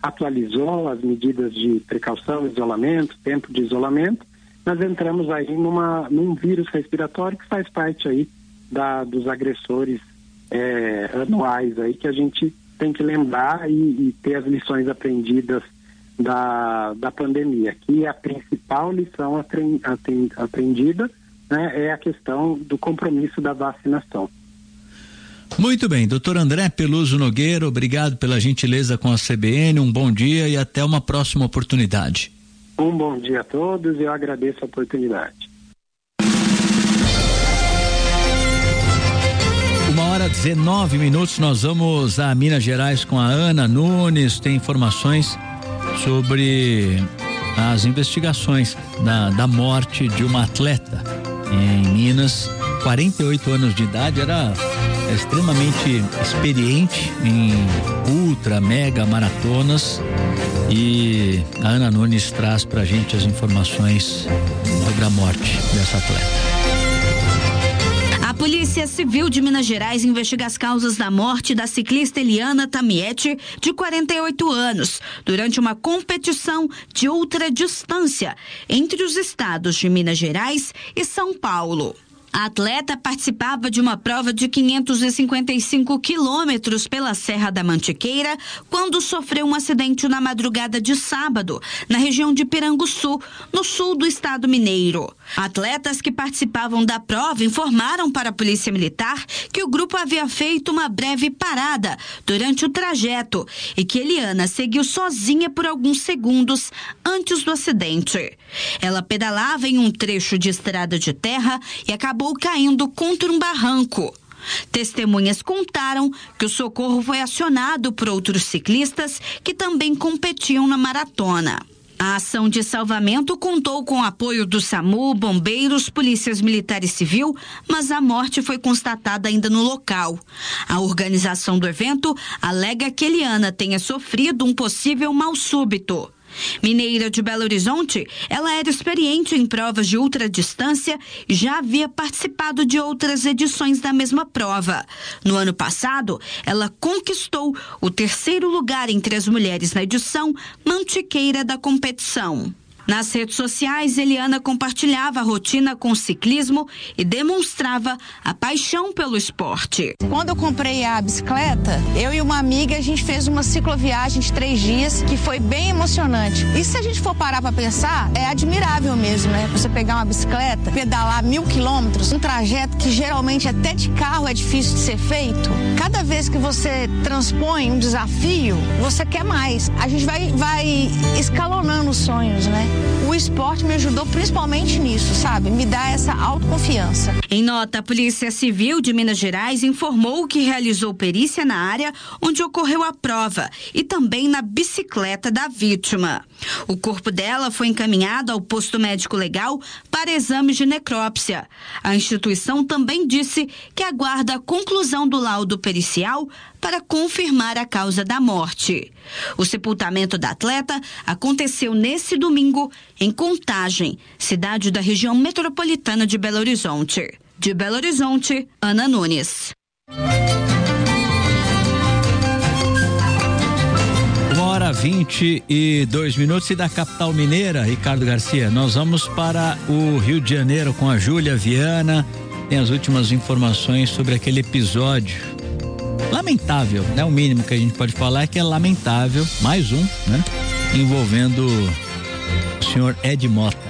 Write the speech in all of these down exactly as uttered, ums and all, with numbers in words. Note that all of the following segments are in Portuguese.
atualizou as medidas de precaução, isolamento, tempo de isolamento, nós entramos aí numa, num vírus respiratório que faz parte aí da, dos agressores é, anuais aí, que a gente tem que lembrar e, e ter as lições aprendidas da, da pandemia, que a principal lição aprendida, né, é a questão do compromisso da vacinação. Muito bem, doutor André Peluso Nogueira, obrigado pela gentileza com a C B N, um bom dia e até uma próxima oportunidade. Um bom dia a todos e eu agradeço a oportunidade. Uma hora dezenove minutos, nós vamos a Minas Gerais com a Ana Nunes, tem informações sobre as investigações da, da morte de uma atleta em Minas, quarenta e oito anos de idade, era extremamente experiente em ultra, mega maratonas, e a Ana Nunes traz pra gente as informações sobre a morte dessa atleta. A Polícia Civil de Minas Gerais investiga as causas da morte da ciclista Eliana Tamietti, de quarenta e oito anos, durante uma competição de ultradistância entre os estados de Minas Gerais e São Paulo. A atleta participava de uma prova de quinhentos e cinquenta e cinco quilômetros pela Serra da Mantiqueira quando sofreu um acidente na madrugada de sábado, na região de Piranguçu, no sul do estado mineiro. Atletas que participavam da prova informaram para a Polícia Militar que o grupo havia feito uma breve parada durante o trajeto e que Eliana seguiu sozinha por alguns segundos antes do acidente. Ela pedalava em um trecho de estrada de terra e acabou caindo contra um barranco. Testemunhas contaram que o socorro foi acionado por outros ciclistas que também competiam na maratona. A ação de salvamento contou com o apoio do SAMU, bombeiros, polícias militar e civil, mas a morte foi constatada ainda no local. A organização do evento alega que Eliana tenha sofrido um possível mal súbito. Mineira de Belo Horizonte, ela era experiente em provas de ultradistância e já havia participado de outras edições da mesma prova. No ano passado, ela conquistou o terceiro lugar entre as mulheres na edição Mantiqueira da competição. Nas redes sociais, Eliana compartilhava a rotina com o ciclismo e demonstrava a paixão pelo esporte. Quando eu comprei a bicicleta, eu e uma amiga, a gente fez uma cicloviagem de três dias que foi bem emocionante. E se a gente for parar para pensar, é admirável mesmo, né? Você pegar uma bicicleta, pedalar mil quilômetros, um trajeto que geralmente até de carro é difícil de ser feito. Cada vez que você transpõe um desafio, você quer mais. A gente vai, vai escalonando os sonhos, né? O esporte me ajudou principalmente nisso, sabe? Me dá essa autoconfiança. Em nota, a Polícia Civil de Minas Gerais informou que realizou perícia na área onde ocorreu a prova e também na bicicleta da vítima. O corpo dela foi encaminhado ao posto médico legal para exames de necrópsia. A instituição também disse que aguarda a conclusão do laudo pericial para confirmar a causa da morte. O sepultamento da atleta aconteceu nesse domingo em Contagem, cidade da região metropolitana de Belo Horizonte. De Belo Horizonte, Ana Nunes. Uma hora vinte e dois minutos, e da capital mineira, Ricardo Garcia, nós vamos para o Rio de Janeiro com a Júlia Viana. Tem as últimas informações sobre aquele episódio lamentável, né? O mínimo que a gente pode falar é que é lamentável, mais um, né? Envolvendo o senhor Ed Mota.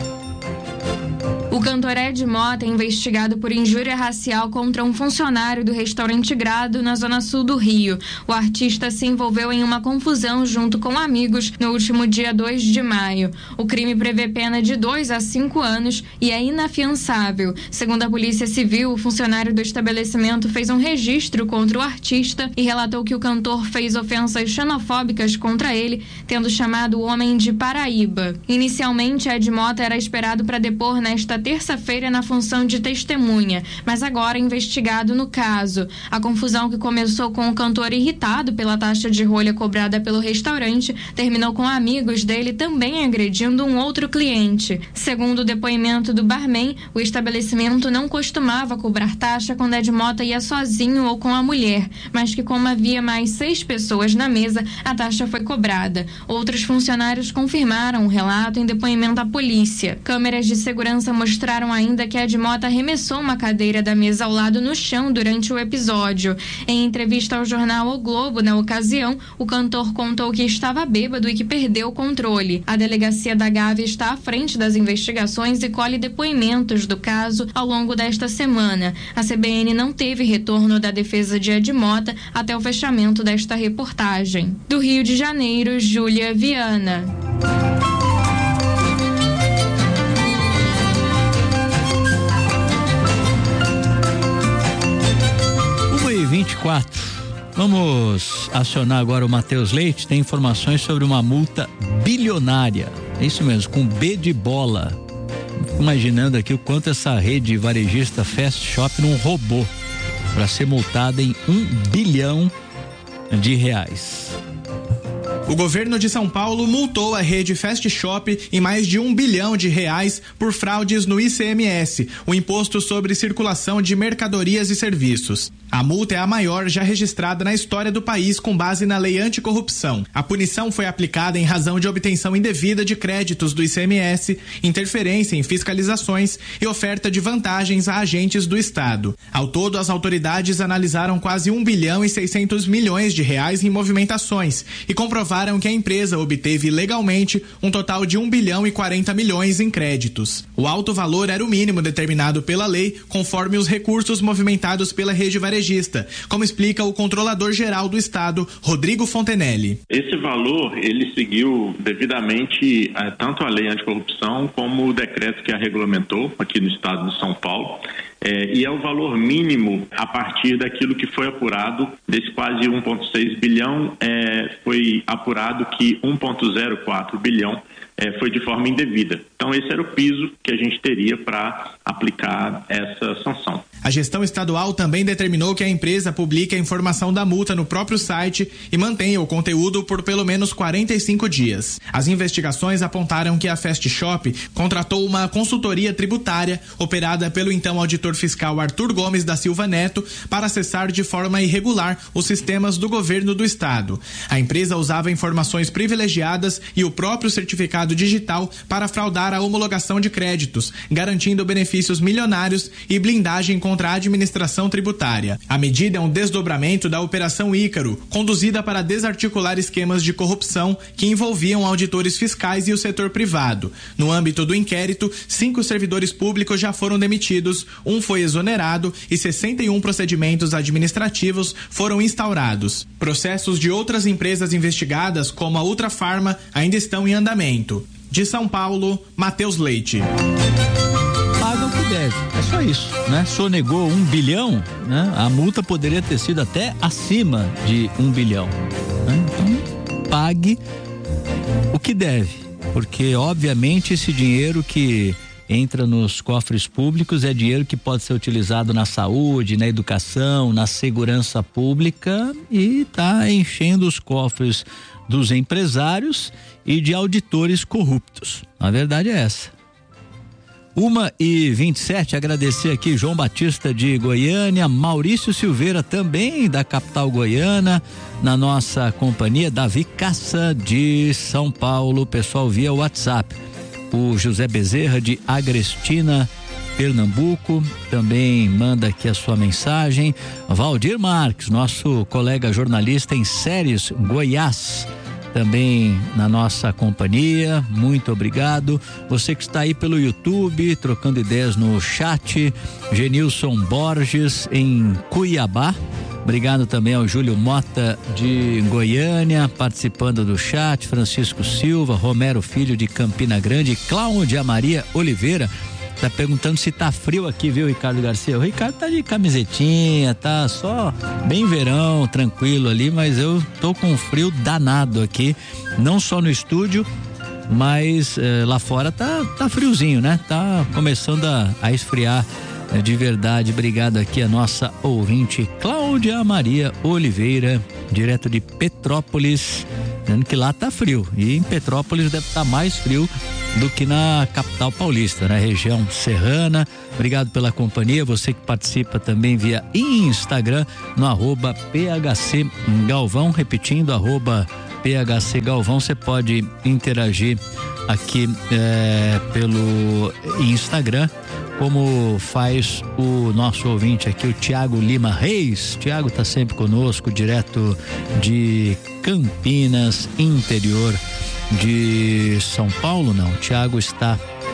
O cantor Ed Mota é investigado por injúria racial contra um funcionário do restaurante Grado, na zona sul do Rio. O artista se envolveu em uma confusão junto com amigos no último dia dois de maio. O crime prevê pena de dois a cinco anos e é inafiançável. Segundo a Polícia Civil, o funcionário do estabelecimento fez um registro contra o artista e relatou que o cantor fez ofensas xenofóbicas contra ele, tendo chamado o homem de Paraíba. Inicialmente, Ed Mota era esperado para depor nesta terça terça-feira na função de testemunha, mas agora é investigado no caso. A confusão que começou com o cantor irritado pela taxa de rolha cobrada pelo restaurante terminou com amigos dele também agredindo um outro cliente. Segundo o depoimento do barman, o estabelecimento não costumava cobrar taxa quando Ed Mota ia sozinho ou com a mulher, mas que como havia mais seis pessoas na mesa, a taxa foi cobrada. Outros funcionários confirmaram o relato em depoimento à polícia. Câmeras de segurança mostraram ainda que Ed Mota arremessou uma cadeira da mesa ao lado no chão durante o episódio. Em entrevista ao jornal O Globo, na ocasião, o cantor contou que estava bêbado e que perdeu o controle. A delegacia da Gávea está à frente das investigações e colhe depoimentos do caso ao longo desta semana. A C B N não teve retorno da defesa de Ed Mota até o fechamento desta reportagem. Do Rio de Janeiro, Júlia Viana. uma e vinte e quatro. Vamos acionar agora o Matheus Leite, tem informações sobre uma multa bilionária. É isso mesmo, com B de bola. Fico imaginando aqui o quanto essa rede varejista Fast Shop não roubou para ser multada em um bilhão de reais. O governo de São Paulo multou a rede Fast Shop em mais de um bilhão de reais por fraudes no I C M S, o Imposto sobre Circulação de Mercadorias e Serviços. A multa é a maior já registrada na história do país com base na lei anticorrupção. A punição foi aplicada em razão de obtenção indevida de créditos do I C M S, interferência em fiscalizações e oferta de vantagens a agentes do Estado. Ao todo, as autoridades analisaram quase um bilhão e seiscentos milhões de reais em movimentações e comprovaram que a empresa obteve legalmente um total de um bilhão e quarenta milhões em créditos. O alto valor era o mínimo determinado pela lei, conforme os recursos movimentados pela rede varejista, como explica o controlador-geral do Estado, Rodrigo Fontenelle. Esse valor, ele seguiu devidamente eh, tanto a lei anticorrupção como o decreto que a regulamentou aqui no Estado de São Paulo. É, e é o valor mínimo a partir daquilo que foi apurado, desse quase um vírgula seis bilhão, é, foi apurado que um vírgula zero quatro bilhão é, foi de forma indevida. Então esse era o piso que a gente teria para aplicar essa sanção. A gestão estadual também determinou que a empresa publique a informação da multa no próprio site e mantenha o conteúdo por pelo menos quarenta e cinco dias. As investigações apontaram que a Fast Shop contratou uma consultoria tributária operada pelo então auditor fiscal Arthur Gomes da Silva Neto para acessar de forma irregular os sistemas do governo do estado. A empresa usava informações privilegiadas e o próprio certificado digital para fraudar a homologação de créditos, garantindo benefícios milionários e blindagem contra a administração tributária. A medida é um desdobramento da Operação Ícaro, conduzida para desarticular esquemas de corrupção que envolviam auditores fiscais e o setor privado. No âmbito do inquérito, cinco servidores públicos já foram demitidos, um foi exonerado e sessenta e um procedimentos administrativos foram instaurados. Processos de outras empresas investigadas, como a Ultrafarma, ainda estão em andamento. De São Paulo, Matheus Leite. Paga o que deve, é só isso, né? Sonegou um bilhão, né? A multa poderia ter sido até acima de um bilhão, né? Então, pague o que deve, porque obviamente esse dinheiro que entra nos cofres públicos é dinheiro que pode ser utilizado na saúde, na educação, na segurança pública e está enchendo os cofres dos empresários e de auditores corruptos. A verdade é essa. uma e vinte e sete, agradecer aqui João Batista de Goiânia, Maurício Silveira também da capital goiana, na nossa companhia, Davi Caça de São Paulo, pessoal via WhatsApp. O José Bezerra de Agrestina, Pernambuco, também manda aqui a sua mensagem. Valdir Marques, nosso colega jornalista em Séries, Goiás, também na nossa companhia, muito obrigado. Você que está aí pelo YouTube, trocando ideias no chat, Genilson Borges em Cuiabá, obrigado também ao Júlio Mota de Goiânia, participando do chat, Francisco Silva, Romero Filho de Campina Grande, Cláudia Maria Oliveira, tá perguntando se tá frio aqui, viu, Ricardo Garcia? O Ricardo tá de camisetinha, tá só bem verão, tranquilo ali, mas eu tô com um frio danado aqui, não só no estúdio, mas eh, lá fora tá, tá friozinho, né? Tá começando a, a esfriar eh, de verdade. Obrigado aqui a nossa ouvinte Cláudia Maria Oliveira, direto de Petrópolis, dizendo que lá tá frio, e em Petrópolis deve estar tá mais frio do que na capital paulista, na região serrana. Obrigado pela companhia, você que participa também via Instagram, no arroba P H C Galvão, repetindo, arroba P H C Galvão. Você pode interagir aqui é, pelo Instagram, como faz o nosso ouvinte aqui, o Tiago Lima Reis. Tiago tá sempre conosco, direto de Campinas, interior de São Paulo. Não, o Tiago está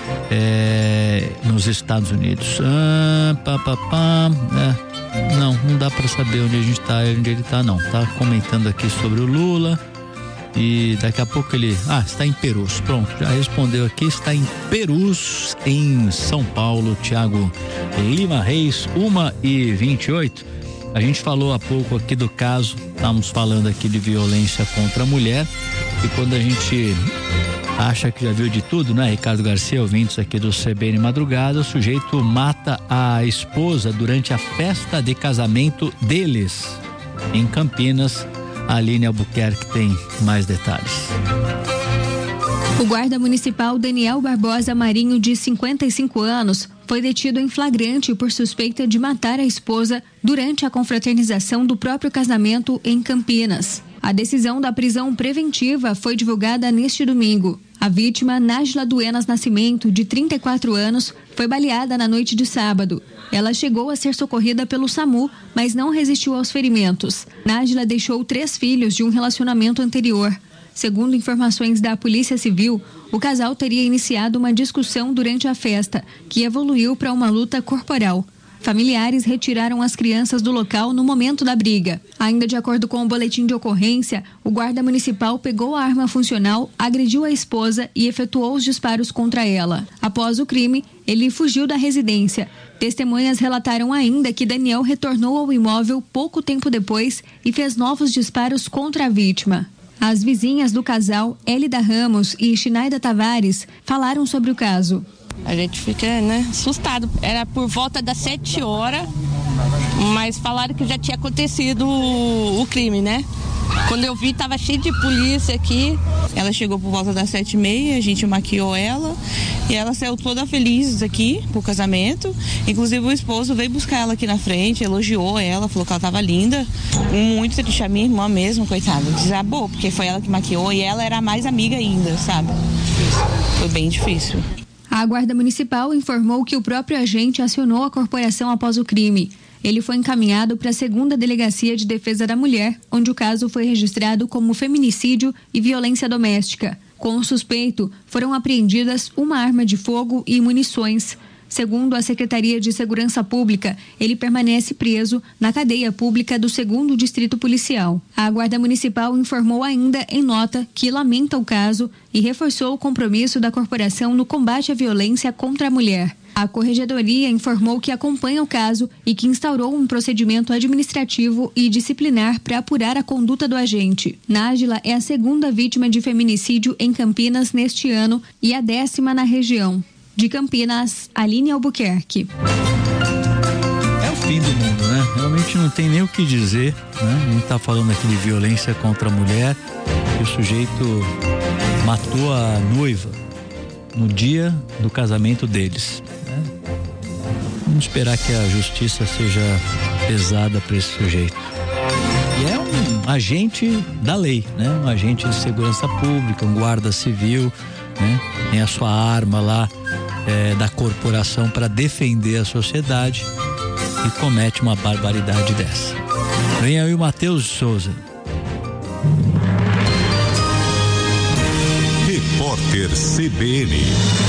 é, nos Estados Unidos. Ah, pá, pá, pá, é, não, não dá para saber onde a gente tá, onde ele tá, não. Tá comentando aqui sobre o Lula. E daqui a pouco ele, ah, está em Perus, pronto, já respondeu aqui, está em Perus, em São Paulo. Tiago Lima Reis, uma e vinte e oito. A gente falou há pouco aqui do caso, estamos falando aqui de violência contra a mulher, e quando a gente acha que já viu de tudo, né, Ricardo Garcia, ouvintes aqui do C B N Madrugada, o sujeito mata a esposa durante a festa de casamento deles, em Campinas. A Aline Albuquerque tem mais detalhes. O guarda municipal Daniel Barbosa Marinho, de cinquenta e cinco anos, foi detido em flagrante por suspeita de matar a esposa durante a confraternização do próprio casamento em Campinas. A decisão da prisão preventiva foi divulgada neste domingo. A vítima, Nájila Duenas Nascimento, de trinta e quatro anos, foi baleada na noite de sábado. Ela chegou a ser socorrida pelo SAMU, mas não resistiu aos ferimentos. Nájila deixou três filhos de um relacionamento anterior. Segundo informações da Polícia Civil, o casal teria iniciado uma discussão durante a festa, que evoluiu para uma luta corporal. Familiares retiraram as crianças do local no momento da briga. Ainda de acordo com o boletim de ocorrência, o guarda municipal pegou a arma funcional, agrediu a esposa e efetuou os disparos contra ela. Após o crime, ele fugiu da residência. Testemunhas relataram ainda que Daniel retornou ao imóvel pouco tempo depois e fez novos disparos contra a vítima. As vizinhas do casal, Elida Ramos e Shinaida Tavares, falaram sobre o caso. A gente fica, né, assustado. Era por volta das sete horas, mas falaram que já tinha acontecido o, o crime, né? Quando eu vi, tava cheio de polícia aqui. Ela chegou por volta das sete e meia, a gente maquiou ela e ela saiu toda feliz aqui pro casamento. Inclusive o esposo veio buscar ela aqui na frente, elogiou ela, falou que ela tava linda. Muito triste, a minha irmã mesmo, coitada, desabou, porque foi ela que maquiou e ela era a mais amiga ainda, sabe? Foi bem difícil. A Guarda Municipal informou que o próprio agente acionou a corporação após o crime. Ele foi encaminhado para a segunda Delegacia de Defesa da Mulher, onde o caso foi registrado como feminicídio e violência doméstica. Com o suspeito, foram apreendidas uma arma de fogo e munições. Segundo a Secretaria de Segurança Pública, ele permanece preso na cadeia pública do segundo Distrito Policial. A Guarda Municipal informou ainda em nota que lamenta o caso e reforçou o compromisso da corporação no combate à violência contra a mulher. A Corregedoria informou que acompanha o caso e que instaurou um procedimento administrativo e disciplinar para apurar a conduta do agente. Nájila é a segunda vítima de feminicídio em Campinas neste ano e a décima na região. De Campinas, Aline Albuquerque. É o fim do mundo, né? Realmente não tem nem o que dizer, né? A gente tá falando aqui de violência contra a mulher, que o sujeito matou a noiva no dia do casamento deles, né? Vamos esperar que a justiça seja pesada para esse sujeito. E é um agente da lei, né? Um agente de segurança pública, um guarda civil, né? Tem a sua arma lá é, da corporação para defender a sociedade e comete uma barbaridade dessa. Vem aí o Matheus de Souza. Repórter C B N.